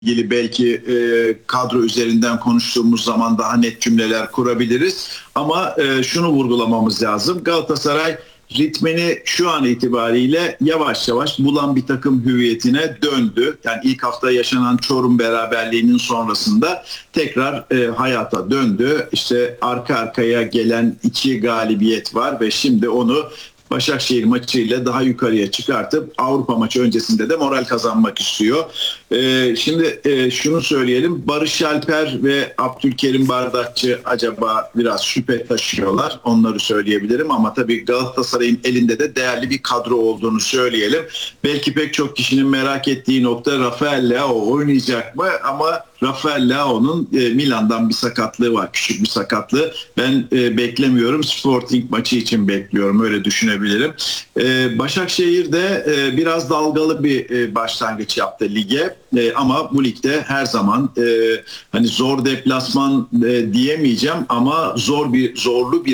ilgili belki kadro üzerinden konuştuğumuz zaman daha net cümleler kurabiliriz. Ama şunu vurgulamamız lazım. Galatasaray ritmini şu an itibariyle yavaş yavaş bulan bir takım hüviyetine döndü. Yani ilk hafta yaşanan Çorum beraberliğinin sonrasında tekrar hayata döndü. İşte arka arkaya gelen 2 galibiyet var ve şimdi onu Başakşehir maçıyla daha yukarıya çıkartıp Avrupa maçı öncesinde de moral kazanmak istiyor. Şimdi şunu söyleyelim. Barış Alper ve Abdülkerim Bardakçı acaba biraz şüphe taşıyorlar. Onları söyleyebilirim ama tabii Galatasaray'ın elinde de değerli bir kadro olduğunu söyleyelim. Belki pek çok kişinin merak ettiği nokta Rafael Leao oynayacak mı? Ama Rafael Leao'nun Milan'dan bir sakatlığı var. Küçük bir sakatlığı. Ben beklemiyorum. Sporting maçı için bekliyorum. Öyle düşünebilirim. Başakşehir de biraz dalgalı bir başlangıç yaptı lige. Ama bu ligde her zaman hani zor deplasman diyemeyeceğim ama zorlu bir